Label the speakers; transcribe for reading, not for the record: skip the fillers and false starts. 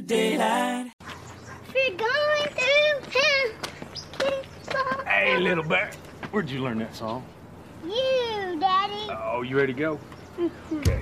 Speaker 1: daylight.
Speaker 2: We're going through town.
Speaker 3: Hey, little bear. Where'd you learn that song?
Speaker 2: You, Daddy.
Speaker 3: Oh, you ready to go? Okay.